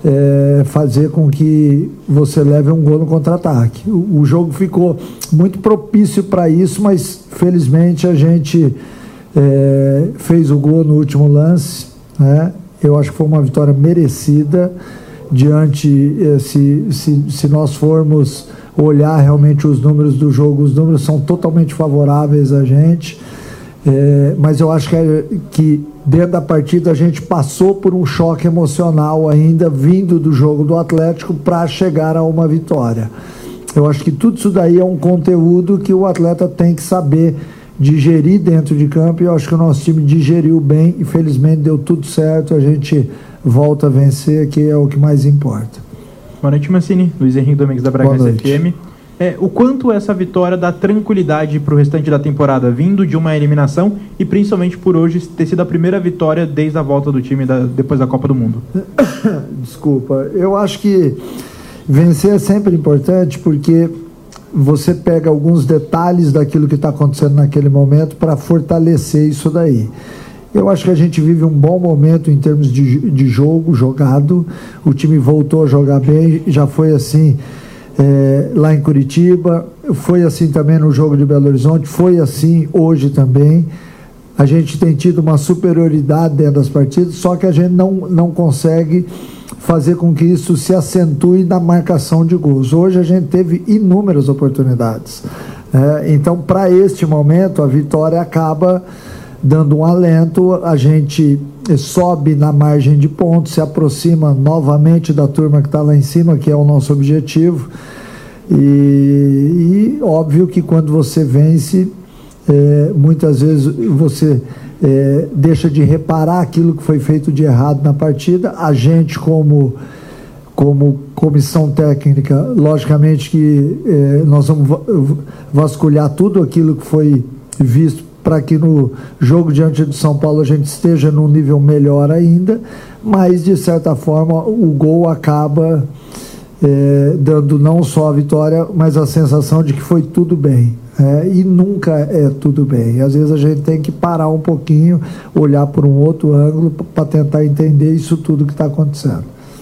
fazer com que você leve um gol no contra-ataque. O jogo ficou muito propício para isso, mas felizmente a gente fez o gol no último lance, né? Eu acho que foi uma vitória merecida diante, se nós formos olhar realmente os números do jogo, os números são totalmente favoráveis a gente, mas eu acho que dentro da partida a gente passou por um choque emocional ainda vindo do jogo do Atlético para chegar a uma vitória. Eu acho que tudo isso daí é um conteúdo que o atleta tem que saber digerir dentro de campo, e eu acho que o nosso time digeriu bem e felizmente deu tudo certo, a gente volta a vencer, que é o que mais importa. Boa noite, Mancini. Luiz Henrique Domingues da Bragança FM. O quanto essa vitória dá tranquilidade para o restante da temporada, vindo de uma eliminação e principalmente por hoje ter sido a primeira vitória desde a volta do time depois da Copa do Mundo? Desculpa, eu acho que vencer é sempre importante, porque você pega alguns detalhes daquilo que está acontecendo naquele momento para fortalecer isso daí. Eu acho que a gente vive um bom momento em termos de jogo jogado, o time voltou a jogar bem, já foi assim lá em Curitiba, foi assim também no jogo de Belo Horizonte, foi assim hoje também. A gente tem tido uma superioridade dentro das partidas, só que a gente não consegue fazer com que isso se acentue na marcação de gols. Hoje a gente teve inúmeras oportunidades. Então, para este momento, a vitória acaba dando um alento, a gente sobe na margem de pontos, se aproxima novamente da turma que está lá em cima, que é o nosso objetivo, e óbvio que quando você vence, muitas vezes você deixa de reparar aquilo que foi feito de errado na partida. A gente como comissão técnica, logicamente que nós vamos vasculhar tudo aquilo que foi visto para que no jogo diante do São Paulo a gente esteja num nível melhor ainda, mas de certa forma o gol acaba dando não só a vitória, mas a sensação de que foi tudo bem. E nunca é tudo bem. Às vezes a gente tem que parar um pouquinho, olhar por um outro ângulo para tentar entender isso tudo que está acontecendo.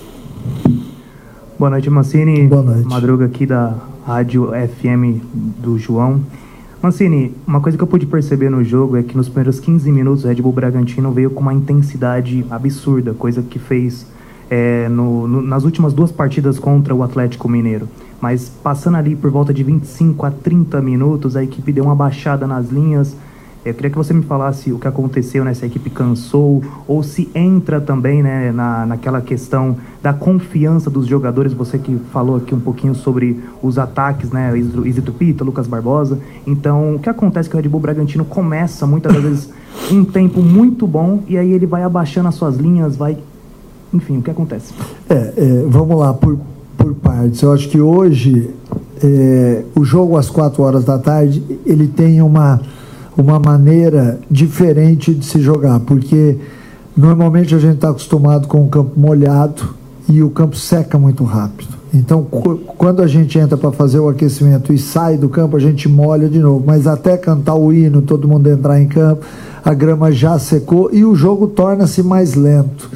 Boa noite, Mancini. Boa noite. Madruga aqui da Rádio FM do João. Mancini, uma coisa que eu pude perceber no jogo é que nos primeiros 15 minutos o Red Bull Bragantino veio com uma intensidade absurda, coisa que fez nas últimas duas partidas contra o Atlético Mineiro. Mas passando ali por volta de 25 a 30 minutos, a equipe deu uma baixada nas linhas. Eu queria que você me falasse o que aconteceu, né? Se a equipe cansou, ou se entra também, né, naquela questão da confiança dos jogadores. Você que falou aqui um pouquinho sobre os ataques, né? Isito Pita, Lucas Barbosa. Então, o que acontece é que o Red Bull Bragantino começa, muitas vezes, um tempo muito bom, e aí ele vai abaixando as suas linhas, Enfim, o que acontece? Vamos lá, por partes. Eu acho que hoje, o jogo às 4 horas da tarde, ele tem uma maneira diferente de se jogar, porque normalmente a gente está acostumado com o campo molhado e o campo seca muito rápido. Então, quando a gente entra para fazer o aquecimento e sai do campo, a gente molha de novo, mas até cantar o hino, todo mundo entrar em campo, a grama já secou e o jogo torna-se mais lento.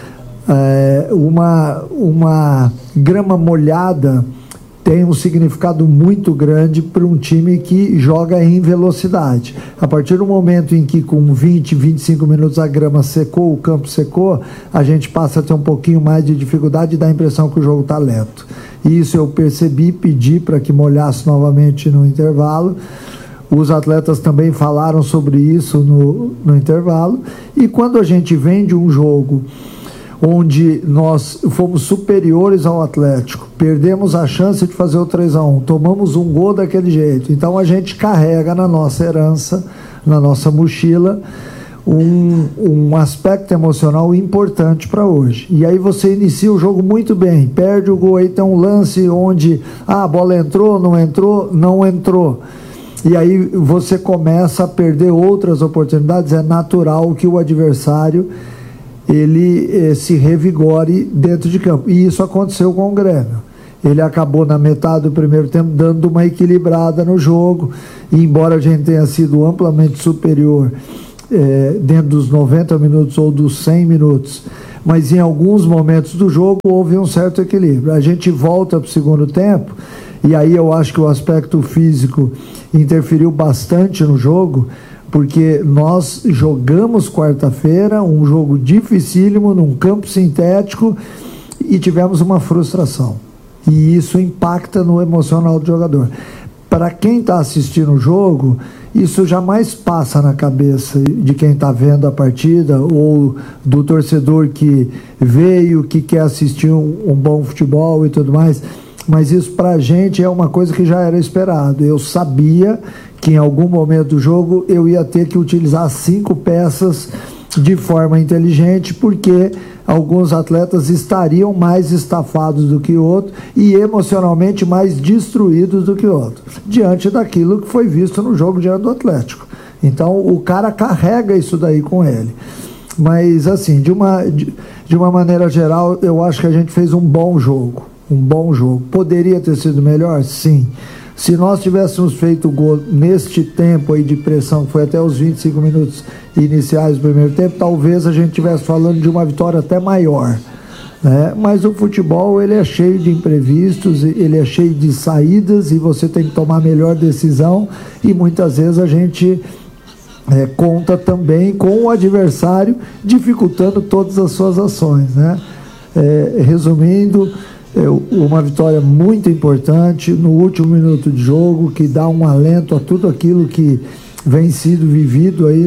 Uma grama molhada tem um significado muito grande para um time que joga em velocidade. A partir do momento em que com 20, 25 minutos a grama secou, o campo secou, a gente passa a ter um pouquinho mais de dificuldade e dá a impressão que o jogo está lento. Isso eu percebi, pedi para que molhasse novamente no intervalo. Os atletas também falaram sobre isso no intervalo. E quando a gente vem de um jogo onde nós fomos superiores ao Atlético, perdemos a chance de fazer o 3-1, tomamos um gol daquele jeito, então a gente carrega na nossa herança, na nossa mochila, um aspecto emocional importante para hoje. E aí você inicia o jogo muito bem, perde o gol, aí tem um lance onde a bola entrou, não entrou. E aí você começa a perder outras oportunidades. É natural que o adversário ele se revigore dentro de campo. E isso aconteceu com o Grêmio. Ele acabou na metade do primeiro tempo dando uma equilibrada no jogo, e embora a gente tenha sido amplamente superior dentro dos 90 minutos ou dos 100 minutos, mas em alguns momentos do jogo houve um certo equilíbrio. A gente volta para o segundo tempo, e aí eu acho que o aspecto físico interferiu bastante no jogo, porque nós jogamos quarta-feira, um jogo dificílimo, num campo sintético, e tivemos uma frustração. E isso impacta no emocional do jogador. Para quem está assistindo o jogo, isso jamais passa na cabeça de quem está vendo a partida ou do torcedor que veio, que quer assistir um bom futebol e tudo mais. Mas isso para a gente é uma coisa que já era esperado. Eu sabia que em algum momento do jogo eu ia ter que utilizar 5 peças de forma inteligente, porque alguns atletas estariam mais estafados do que outros e emocionalmente mais destruídos do que outros, diante daquilo que foi visto no jogo diante do Atlético. Então o cara carrega isso daí com ele. Mas assim, de uma maneira geral, eu acho que a gente fez um bom jogo. Poderia ter sido melhor? Sim. Se nós tivéssemos feito o gol neste tempo aí de pressão, que foi até os 25 minutos iniciais do primeiro tempo, talvez a gente estivesse falando de uma vitória até maior, né? Mas o futebol, ele é cheio de imprevistos, ele é cheio de saídas, e você tem que tomar a melhor decisão, e muitas vezes a gente conta também com o adversário dificultando todas as suas ações, né? Resumindo, uma vitória muito importante no último minuto de jogo, que dá um alento a tudo aquilo que vem sido vivido aí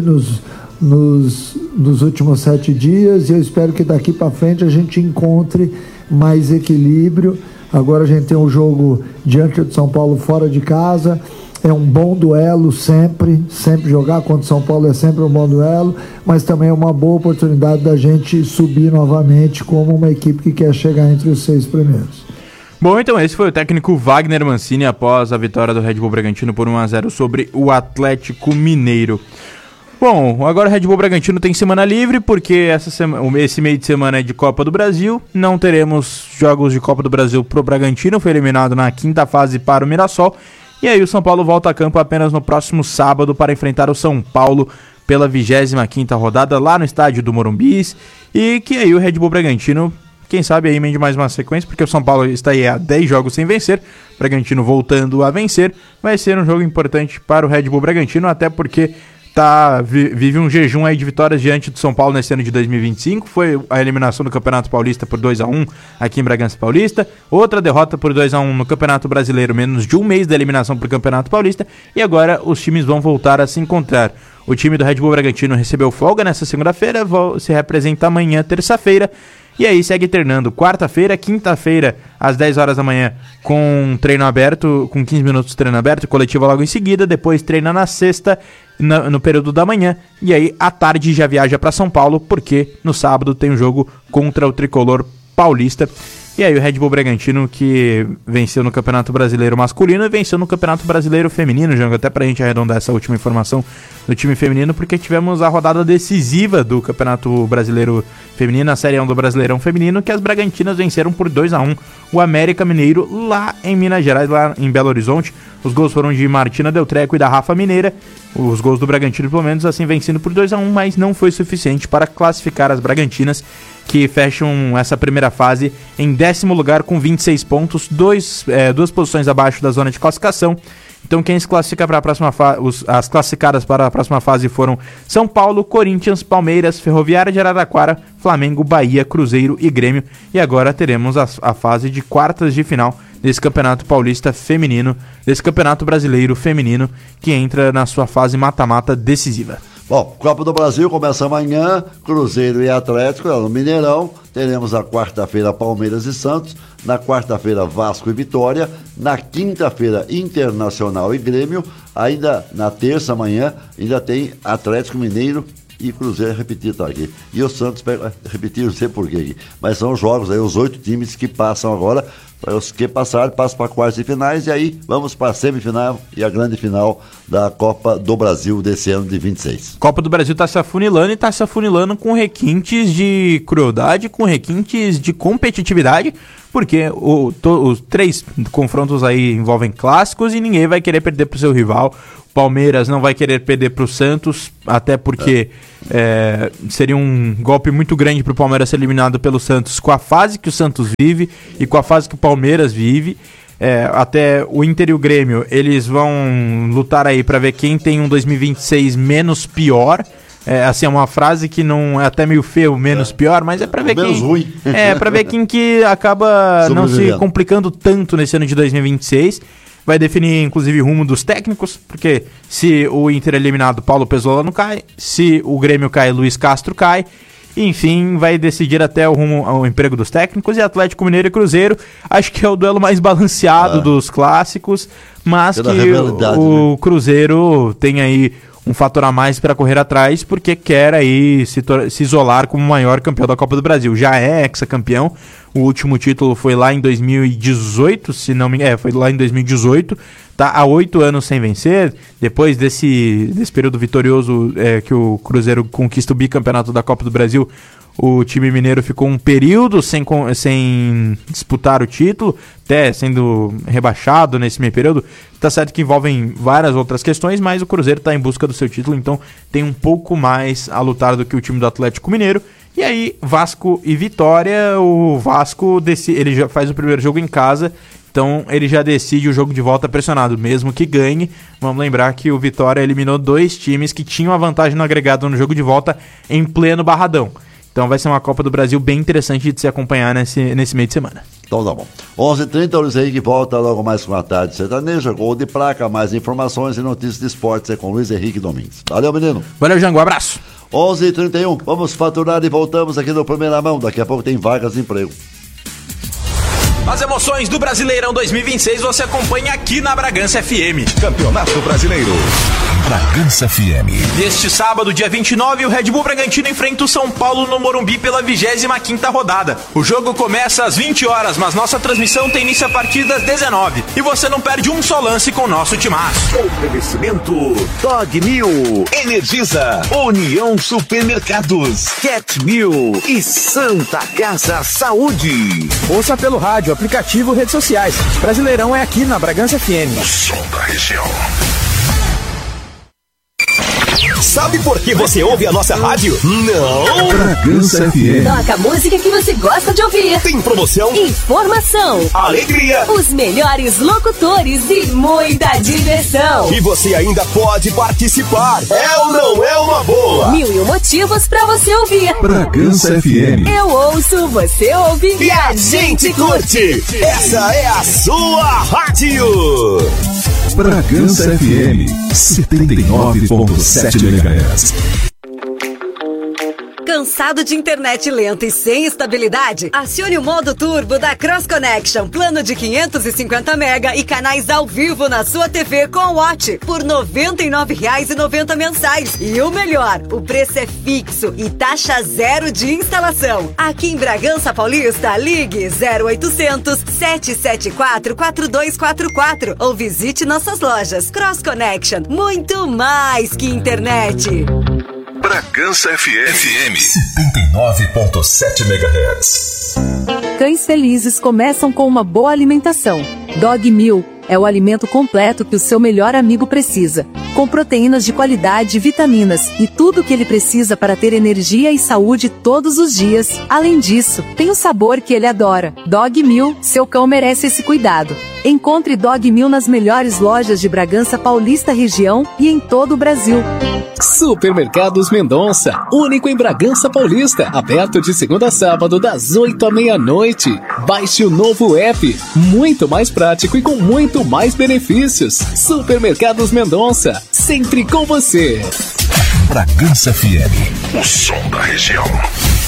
nos últimos 7 dias, e eu espero que daqui para frente a gente encontre mais equilíbrio. Agora a gente tem um jogo diante do São Paulo fora de casa, é um bom duelo sempre jogar contra o São Paulo é sempre um bom duelo, mas também é uma boa oportunidade da gente subir novamente como uma equipe que quer chegar entre os 6 primeiros. Bom, então esse foi o técnico Wagner Mancini após a vitória do Red Bull Bragantino por 1-0 sobre o Atlético Mineiro. Bom, agora o Red Bull Bragantino tem semana livre, porque esse meio de semana é de Copa do Brasil. Não teremos jogos de Copa do Brasil pro Bragantino, foi eliminado na 5ª fase para o Mirassol. E aí o São Paulo volta a campo apenas no próximo sábado para enfrentar o São Paulo pela 25ª rodada lá no estádio do Morumbi. E que aí o Red Bull Bragantino, quem sabe aí emende mais uma sequência, porque o São Paulo está aí há 10 jogos sem vencer, o Bragantino voltando a vencer. Vai ser um jogo importante para o Red Bull Bragantino, até porque vive um jejum aí de vitórias diante do São Paulo nesse ano de 2025. Foi a eliminação do Campeonato Paulista por 2-1 aqui em Bragança Paulista, outra derrota por 2-1 no Campeonato Brasileiro, menos de um mês da eliminação para o Campeonato Paulista, e agora os times vão voltar a se encontrar. O time do Red Bull Bragantino recebeu folga nessa segunda-feira, se representa amanhã, terça-feira, e aí segue treinando quarta-feira, quinta-feira, às 10 horas da manhã, com treino aberto, com 15 minutos de treino aberto, coletiva logo em seguida, depois treina na sexta, no período da manhã, e aí à tarde já viaja para São Paulo, porque no sábado tem um jogo contra o Tricolor Paulista. E aí o Red Bull Bragantino, que venceu no Campeonato Brasileiro Masculino e venceu no Campeonato Brasileiro Feminino, Jango, até pra gente arredondar essa última informação do time feminino, porque tivemos a rodada decisiva do Campeonato Brasileiro Feminino, a Série 1 do Brasileirão Feminino, que as Bragantinas venceram por 2-1 o América Mineiro lá em Minas Gerais, lá em Belo Horizonte. Os gols foram de Martina Del Treco e da Rafa Mineira, os gols do Bragantino pelo menos assim vencendo por 2-1, mas não foi suficiente para classificar as Bragantinas, que fecham essa primeira fase em 10º lugar com 26 pontos, duas posições abaixo da zona de classificação. Então quem se classifica para a próxima fase, as classificadas para a próxima fase foram São Paulo, Corinthians, Palmeiras, Ferroviária de Araraquara, Flamengo, Bahia, Cruzeiro e Grêmio. E agora teremos a fase de quartas de final desse Campeonato Paulista Feminino, desse Campeonato Brasileiro Feminino, que entra na sua fase mata-mata decisiva. Bom, Copa do Brasil começa amanhã, Cruzeiro e Atlético, no Mineirão. Teremos a quarta-feira Palmeiras e Santos, na quarta-feira Vasco e Vitória, na quinta-feira Internacional e Grêmio, ainda na terça amanhã ainda tem Atlético Mineiro e Cruzeiro, repetir, tá aqui. E o Santos, repetir, não sei porquê aqui. Mas são os jogos aí, os 8 times que passam agora. Os que passaram, passam para quartas e finais, e aí vamos para a semifinal e a grande final da Copa do Brasil desse ano de 26. Copa do Brasil está se afunilando, e está se afunilando com requintes de crueldade, com requintes de competitividade, porque os 3 confrontos aí envolvem clássicos e ninguém vai querer perder para o seu rival. Palmeiras não vai querer perder para o Santos, até porque seria um golpe muito grande para o Palmeiras ser eliminado pelo Santos com a fase que o Santos vive e com a fase que o Palmeiras vive. Até o Inter e o Grêmio, eles vão lutar aí para ver quem tem um 2026 menos pior. Assim, é uma frase que não é até meio feio, menos pior, mas é para ver menos quem ruim. Para ver quem que acaba não se complicando tanto nesse ano de 2026. Vai definir, inclusive, o rumo dos técnicos, porque se o Inter é eliminado, Paulo Pesola não cai. Se o Grêmio cai, Luiz Castro cai. Enfim, vai decidir até o rumo ao emprego dos técnicos. E Atlético Mineiro e Cruzeiro, acho que é o duelo mais balanceado dos clássicos, mas que o Cruzeiro tem aí um fator a mais para correr atrás, porque quer aí se isolar como o maior campeão da Copa do Brasil. Já é hexacampeão. O último título foi lá em 2018, se não me engano, foi lá em 2018. Tá há 8 anos sem vencer. Depois desse período vitorioso que o Cruzeiro conquista o bicampeonato da Copa do Brasil, o time mineiro ficou um período sem disputar o título, até sendo rebaixado nesse meio período. Tá certo que envolvem várias outras questões, mas o Cruzeiro está em busca do seu título, então tem um pouco mais a lutar do que o time do Atlético Mineiro. E aí, Vasco e Vitória, o Vasco ele já faz o primeiro jogo em casa, então ele já decide o jogo de volta pressionado, mesmo que ganhe. Vamos lembrar que o Vitória eliminou 2 times que tinham a vantagem no agregado no jogo de volta em pleno Barradão. Então vai ser uma Copa do Brasil bem interessante de se acompanhar nesse meio de semana. Então tá bom. 11h30, o Luiz Henrique volta logo mais com a tarde sertaneja, gol de placa, mais informações e notícias de esportes com Luiz Henrique Domingues. Valeu, menino. Valeu, Jango, abraço. 11h31, vamos faturar e voltamos aqui no Primeira Mão. Daqui a pouco tem vagas de emprego. As emoções do Brasileirão 2026 você acompanha aqui na Bragança FM. Campeonato Brasileiro. Bragança FM. Neste sábado, dia 29, o Red Bull Bragantino enfrenta o São Paulo no Morumbi pela 25ª rodada. O jogo começa às 20 horas, mas nossa transmissão tem início a partir das 19. E você não perde um só lance com o nosso timaço. Oferecimento Dog Mil, Energisa, União Supermercados, Cat Mil e Santa Casa Saúde. Ouça pelo rádio, aplicativo, redes sociais. Brasileirão é aqui na Bragança FM. O som da região. Sabe por que você ouve a nossa rádio? Não! Bragança FM. Toca a música que você gosta de ouvir. Tem promoção, informação, alegria, os melhores locutores e muita diversão. E você ainda pode participar. É ou não é uma boa? 1001 motivos pra você ouvir. Bragança FM. Eu ouço, você ouve E a gente curte. Essa é a sua rádio. Bragança FM 79.7 MHz. Cansado de internet lenta e sem estabilidade? Acione o modo turbo da Cross Connection. Plano de 550 mega e canais ao vivo na sua TV com Watch por R$ 99,90 mensais. E o melhor, o preço é fixo e taxa zero de instalação. Aqui em Bragança Paulista, ligue 0800 774 4244 ou visite nossas lojas. Cross Connection, muito mais que internet. Bragança FM 79.7 MHz. Cães felizes começam com uma boa alimentação. Dog Mil é o alimento completo que o seu melhor amigo precisa, com proteínas de qualidade e vitaminas, e tudo o que ele precisa para ter energia e saúde todos os dias. Além disso, tem o sabor que ele adora. Dog Mil, seu cão merece esse cuidado. Encontre Dog Mil nas melhores lojas de Bragança Paulista região e em todo o Brasil. Supermercados Mendonça, único em Bragança Paulista, aberto de segunda a sábado das 8 à meia-noite. Baixe o novo app, muito mais prático e com muito mais benefícios. Supermercados Mendonça, sempre com você. Bragança FM, o som da região.